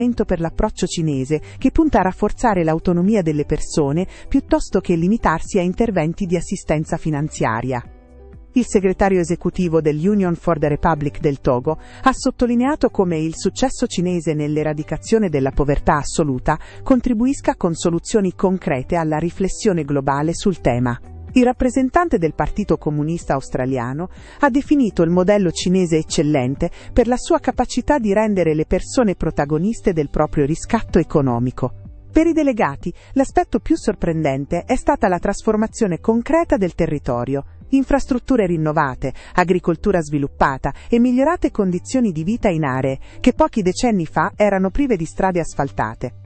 per l'approccio cinese, che punta a rafforzare l'autonomia delle persone piuttosto che limitarsi a interventi di assistenza finanziaria. Il segretario esecutivo dell'Union for the Republic del Togo ha sottolineato come il successo cinese nell'eradicazione della povertà assoluta contribuisca con soluzioni concrete alla riflessione globale sul tema. Il rappresentante del Partito Comunista Australiano ha definito il modello cinese eccellente per la sua capacità di rendere le persone protagoniste del proprio riscatto economico. Per i delegati, l'aspetto più sorprendente è stata la trasformazione concreta del territorio. Infrastrutture rinnovate, agricoltura sviluppata e migliorate condizioni di vita in aree che pochi decenni fa erano prive di strade asfaltate.